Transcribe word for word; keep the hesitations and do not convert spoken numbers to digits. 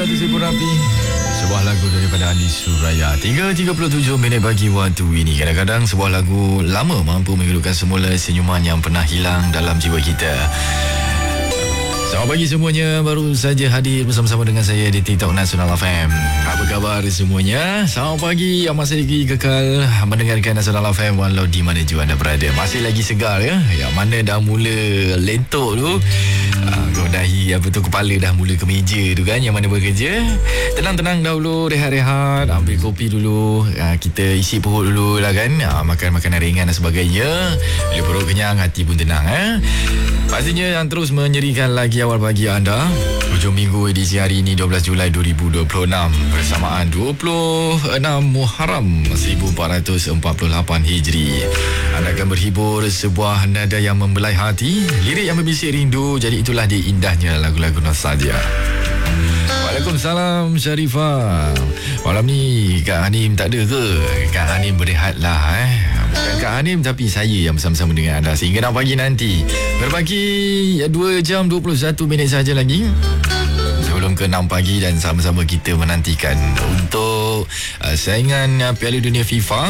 Satu Sipur Api, sebuah lagu daripada Ali Suraya. tiga tiga puluh tujuh minit pagi waktu ini. Kadang-kadang sebuah lagu lama mampu menghidupkan semula senyuman yang pernah hilang dalam jiwa kita. Selamat pagi semuanya, baru saja hadir bersama-sama dengan saya di TikTok Nasional F M. Apa khabar semuanya? Selamat pagi, yang masih lagi kekal mendengarkan Nasional F M walau di mana jua anda berada. Masih lagi segar ya, yang mana dah mula lentok tu, uh, kau dahi apa tu, kepala dah mula ke meja tu kan, yang mana bekerja. Tenang-tenang dahulu, rehat-rehat, ambil kopi dulu, uh, kita isi perut dulu lah kan, uh, makan makanan ringan dan sebagainya. Bila perut kenyang, hati pun tenang eh. Pastinya yang terus menyerikan lagi awal pagi anda, hujung minggu edisi hari ini dua belas Julai dua ribu dua puluh enam bersamaan dua puluh enam Muharram seribu empat ratus empat puluh lapan Hijri. Anda akan berhibur sebuah nada yang membelai hati, lirik yang membisik rindu. Jadi itulah dia indahnya lagu-lagu nostalgia. Waalaikumsalam Sharifah. Malam ni Kak Hanim tak ada ke? Kak Hanim berehatlah eh. Bukan Kak Hanim tapi saya yang bersama-sama dengan anda sehingga enam pagi nanti. Berbagi dua jam dua puluh satu minit saja lagi sebelum ke enam pagi, dan sama-sama kita menantikan untuk uh, saingan uh, Piala Dunia FIFA